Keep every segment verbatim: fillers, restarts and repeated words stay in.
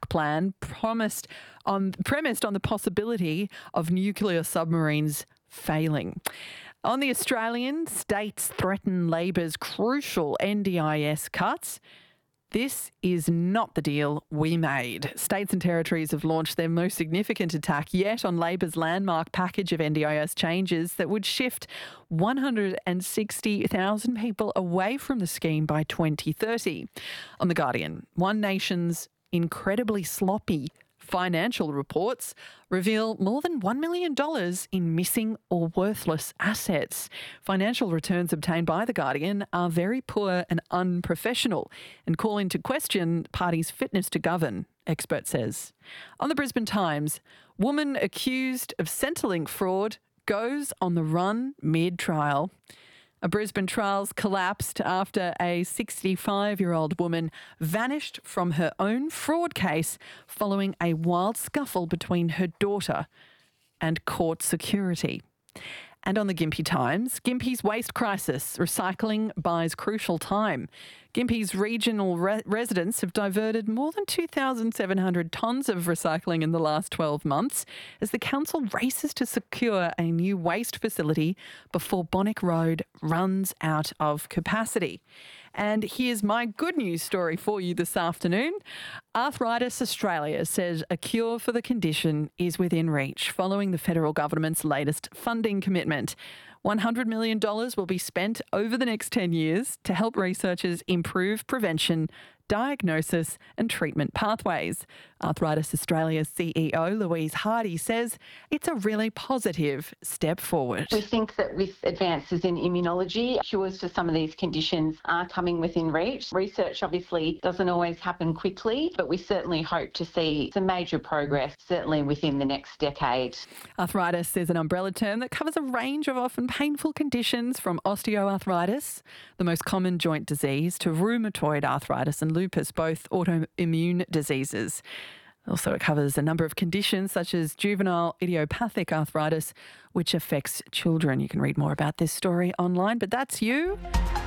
backup plan promised on, premised on the possibility of nuclear submarines failing. On the Australian, states threaten Labor's crucial N D I S cuts. This is not the deal we made. States and territories have launched their most significant attack yet on Labor's landmark package of N D I S changes that would shift one hundred sixty thousand people away from the scheme by twenty thirty. On The Guardian, One Nation's incredibly sloppy financial reports reveal more than one million dollars in missing or worthless assets. Financial returns obtained by The Guardian are very poor and unprofessional and call into question parties' fitness to govern, expert says. On the Brisbane Times, woman accused of Centrelink fraud goes on the run mid-trial. A Brisbane trial's collapsed after a sixty-five-year-old woman vanished from her own fraud case following a wild scuffle between her daughter and court security. And on the Gympie Times, Gympie's waste crisis. Recycling buys crucial time. Gympie's regional re- residents have diverted more than two thousand seven hundred tonnes of recycling in the last twelve months as the council races to secure a new waste facility before Bonnick Road runs out of capacity. And here's my good news story for you this afternoon. Arthritis Australia says a cure for the condition is within reach following the federal government's latest funding commitment. one hundred million dollars will be spent over the next ten years to help researchers improve prevention, diagnosis and treatment pathways. Arthritis Australia's C E O, Louise Hardy, says it's a really positive step forward. We think that with advances in immunology, cures for some of these conditions are coming within reach. Research obviously doesn't always happen quickly, but we certainly hope to see some major progress, certainly within the next decade. Arthritis is an umbrella term that covers a range of often painful conditions from osteoarthritis, the most common joint disease, to rheumatoid arthritis and lupus, both autoimmune diseases. Also, it covers a number of conditions such as juvenile idiopathic arthritis, which affects children. You can read more about this story online, but that's you.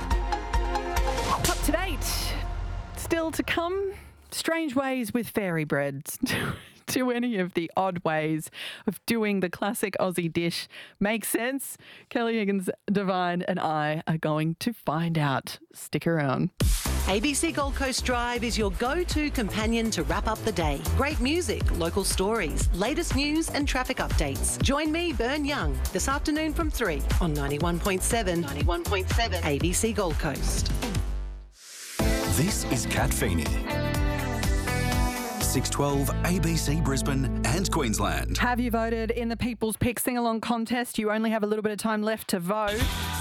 Up to date. Still to come, strange ways with fairy bread. Do any of the odd ways of doing the classic Aussie dish make sense? Kelly Higgins Devine and I are going to find out. Stick around. A B C Gold Coast Drive is your go-to companion to wrap up the day. Great music, local stories, latest news and traffic updates. Join me, Bern Young, this afternoon from three on ninety-one point seven, ninety-one point seven A B C Gold Coast. This is Kat Feeney. six twelve A B C Brisbane and Queensland. Have you voted in the People's Pick Sing-Along contest? You only have a little bit of time left to vote.